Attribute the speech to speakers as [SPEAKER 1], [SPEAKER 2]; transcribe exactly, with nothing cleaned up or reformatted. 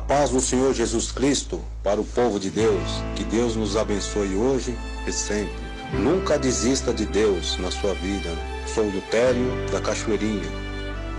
[SPEAKER 1] paz do Senhor Jesus Cristo para o povo de Deus. Que Deus nos abençoe hoje e sempre. Nunca desista de Deus na sua vida. Sou Lutério da Cachoeirinha.